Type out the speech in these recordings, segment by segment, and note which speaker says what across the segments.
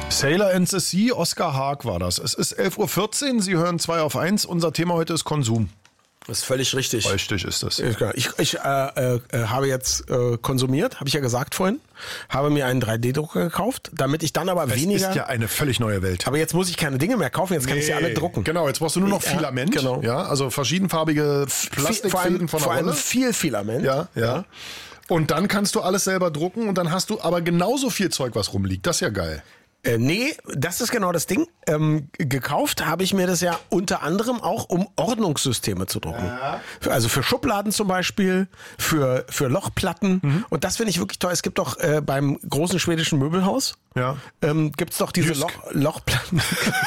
Speaker 1: Sailor and the Sea, Oskar Haag war das. Es ist 11.14 Uhr, Sie hören 2 auf 1. Unser Thema heute ist Konsum.
Speaker 2: Das ist völlig richtig.
Speaker 1: Richtig ist das.
Speaker 2: Ich habe jetzt konsumiert, habe ich ja gesagt vorhin, habe mir einen 3D-Drucker gekauft, damit ich dann aber weniger...
Speaker 1: Das ist ja eine völlig neue Welt.
Speaker 2: Aber jetzt muss ich keine Dinge mehr kaufen, jetzt kann ich sie alle drucken.
Speaker 1: Genau, jetzt brauchst du nur noch Filament.
Speaker 2: Genau.
Speaker 1: Ja, also verschiedenfarbige Plastikfäden von der
Speaker 2: Vor allem
Speaker 1: Rolle.
Speaker 2: viel Filament.
Speaker 1: Ja. Und dann kannst du alles selber drucken und dann hast du aber genauso viel Zeug, was rumliegt. Das ist ja geil.
Speaker 2: Nee, das ist genau das Ding. Gekauft habe ich mir das ja unter anderem auch, um Ordnungssysteme zu drucken. Ja. Also für Schubladen zum Beispiel, für Lochplatten. Mhm. Und das finde ich wirklich toll. Es gibt doch beim großen schwedischen Möbelhaus, gibt's doch diese Lochplatten.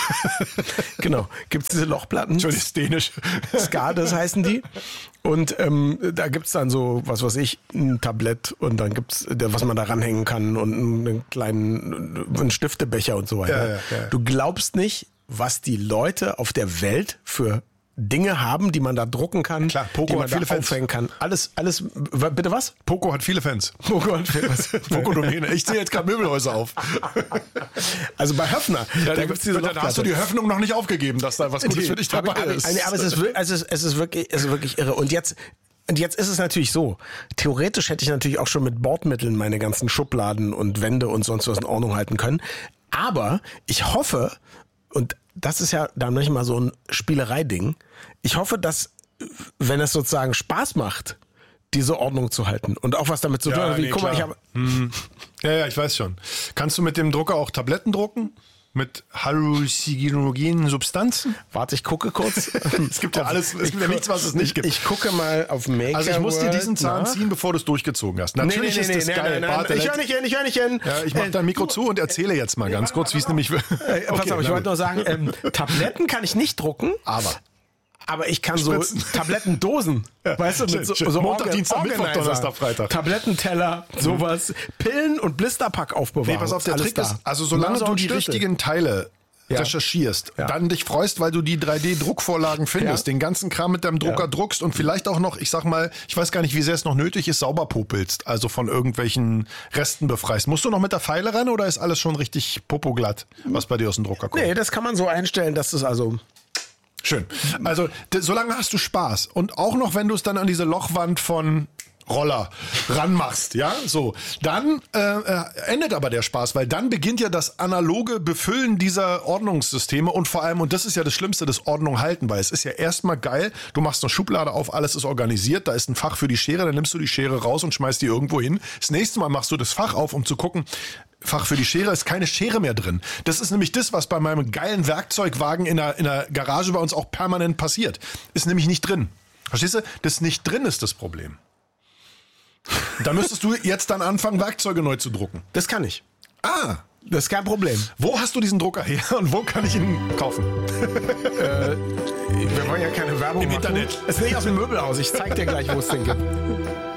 Speaker 2: Genau, gibt's diese Lochplatten.
Speaker 1: Entschuldigung, ist dänisch.
Speaker 2: Skades heißen die. Und da gibt's dann so, was weiß ich, ein Tablett und dann gibt's, was man da ranhängen kann und einen kleinen Stiftebecher und so weiter. Ja. Du glaubst nicht, was die Leute auf der Welt für Dinge haben, die man da drucken kann,
Speaker 1: klar, Poco
Speaker 2: die man
Speaker 1: hat viele
Speaker 2: da aufhängen kann. Alles, bitte was?
Speaker 1: Poco hat viele Fans. Poco-Domäne. Ich zähle jetzt gerade Möbelhäuser auf.
Speaker 2: Also bei Höffner,
Speaker 1: da gibt's diese da hast du die Hoffnung noch nicht aufgegeben, dass da was Gutes für dich dabei ist.
Speaker 2: Aber es ist wirklich irre. Und jetzt ist es natürlich so, theoretisch hätte ich natürlich auch schon mit Bordmitteln meine ganzen Schubladen und Wände und sonst was in Ordnung halten können. Aber ich hoffe, und das ist ja dann manchmal so ein Spielerei-Ding, ich hoffe, dass, wenn es sozusagen Spaß macht, diese Ordnung zu halten und auch was damit zu tun hat. Guck mal, ich habe...
Speaker 1: Ja, ich weiß schon. Kannst du mit dem Drucker auch Tabletten drucken? Mit halluzinogenen Substanzen?
Speaker 2: Warte, ich gucke kurz.
Speaker 1: Es gibt ja alles, es gibt ja nichts, was es nicht gibt.
Speaker 2: Ich gucke mal auf Maker.
Speaker 1: Also ich muss dir diesen Zahn ziehen, bevor du es durchgezogen hast. Natürlich ist das geil.
Speaker 2: Nein. Ich höre nicht hin.
Speaker 1: Ja, ich mache dein Mikro zu und erzähle jetzt mal ganz kurz, wie es nämlich...
Speaker 2: Pass auf, ich wollte nur sagen, Tabletten kann ich nicht drucken. Aber ich kann
Speaker 1: Spritzen.
Speaker 2: so Tablettendosen, weißt du, mit so
Speaker 1: Montag, Dienstag, Mittwoch, Donnerstag, Freitag.
Speaker 2: Tablettenteller, sowas, Pillen und Blisterpack aufbewahren.
Speaker 1: Nee, pass auf, der Trick ist, also solange du die richtigen Teile recherchierst, dann dich freust, weil du die 3D-Druckvorlagen findest, den ganzen Kram mit deinem Drucker druckst und vielleicht auch noch, ich sag mal, ich weiß gar nicht, wie sehr es noch nötig ist, sauber popelst, also von irgendwelchen Resten befreist. Musst du noch mit der Feile rennen oder ist alles schon richtig popoglatt, was bei dir aus dem Drucker kommt?
Speaker 2: Nee, das kann man so einstellen, dass es also...
Speaker 1: Schön. Also, solange hast du Spaß. Und auch noch, wenn du es dann an diese Lochwand von Roller ranmachst, ja, so. Dann endet aber der Spaß, weil dann beginnt ja das analoge Befüllen dieser Ordnungssysteme und vor allem, und das ist ja das Schlimmste, das Ordnung halten, weil es ist ja erstmal geil, du machst eine Schublade auf, alles ist organisiert, da ist ein Fach für die Schere, dann nimmst du die Schere raus und schmeißt die irgendwo hin. Das nächste Mal machst du das Fach auf, um zu gucken, Fach für die Schere ist keine Schere mehr drin. Das ist nämlich das, was bei meinem geilen Werkzeugwagen in der Garage bei uns auch permanent passiert. Ist nämlich nicht drin. Verstehst du? Das nicht drin ist das Problem. Da müsstest du jetzt dann anfangen, Werkzeuge neu zu drucken.
Speaker 2: Das kann ich.
Speaker 1: Das
Speaker 2: ist kein Problem.
Speaker 1: Wo hast du diesen Drucker her und wo kann ich ihn kaufen?
Speaker 2: Wir wollen ja keine Werbung machen.
Speaker 1: Im Internet.
Speaker 2: Es ist nicht aus dem Möbelhaus. Ich zeig dir gleich, wo es den gibt.